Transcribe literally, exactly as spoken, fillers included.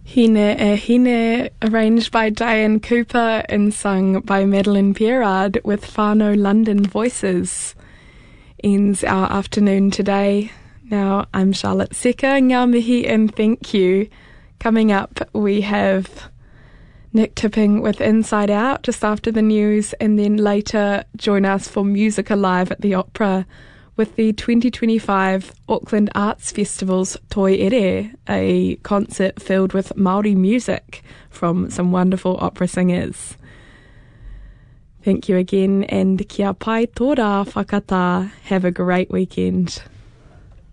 Hine e Hine, arranged by Diane Cooper and sung by Madeline Pierard with Whānau London Voices, ends our afternoon today. Now, I'm Charlotte Secker, ngā mihi and thank you. Coming up, we have Nick Tipping with Inside Out just after the news, and then later join us for Music Alive at the Opera with the twenty twenty-five Auckland Arts Festival's Toi Ere, a concert filled with Māori music from some wonderful opera singers. Thank you again, and kia pai tō rā whakatā. Have a great weekend.